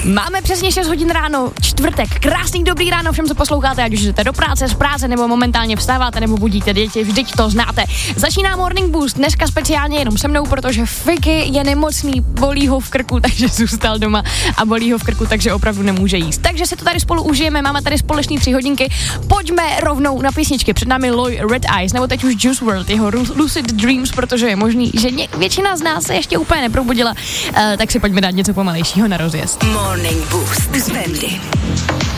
Máme přesně 6 hodin ráno, čtvrtek, krásný dobrý ráno všem, co posloucháte, ať už jdete do práce, z práce, nebo momentálně vstáváte, nebo budíte děti, vždyť to znáte. Začíná Morning Boost, dneska speciálně jenom se mnou, protože Fiky je nemocný, bolí ho v krku, takže zůstal doma a bolí ho v krku, takže opravdu nemůže jíst. Takže si to tady spolu užijeme, máme tady společný 3 hodinky, pojďme rovnou na písničky, před námi Loy Red Eyes, nebo teď už Juice WRLD, jeho Lucid Dreams, protože je možný, že většina z nás se ještě úplně neprobudila, tak si pojďme dát něco pomalejšího na rozjezd. Morning Boost s Bendy.